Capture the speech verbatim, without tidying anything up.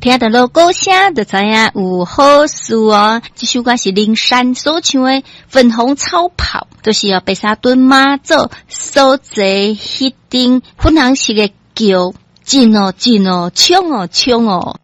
听到了歌声就知影有好事哦。这首歌是林珊所唱的《粉红超跑》，就是由白沙屯妈祖所坐迄顶粉红色的桥，进哦进哦，冲哦冲哦。